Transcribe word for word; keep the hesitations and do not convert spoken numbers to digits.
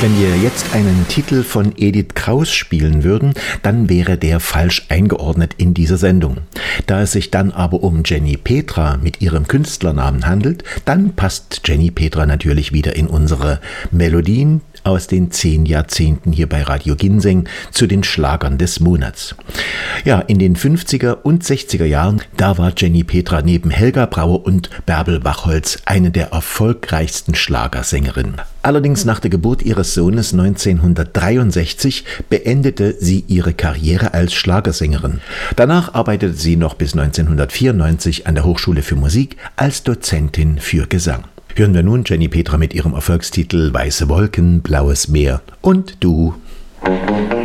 Wenn wir jetzt einen Titel von Edith Kraus spielen würden, dann wäre der falsch eingeordnet in dieser Sendung. Da es sich dann aber um Jenny Petra mit ihrem Künstlernamen handelt, dann passt Jenny Petra natürlich wieder in unsere Melodien aus den zehn Jahrzehnten hier bei Radio Ginseng zu den Schlagern des Monats. Ja, in den fünfziger und sechziger Jahren, da war Jenny Petra neben Helga Brauer und Bärbel Bachholz eine der erfolgreichsten Schlagersängerinnen. Allerdings nach der Geburt ihres Sohnes neunzehnhundertdreiundsechzig beendete sie ihre Karriere als Schlagersängerin. Danach arbeitete sie noch bis neunzehnhundertvierundneunzig an der Hochschule für Musik als Dozentin für Gesang. Hören wir nun Jenny Petra mit ihrem Erfolgstitel Weiße Wolken, blaues Meer und du.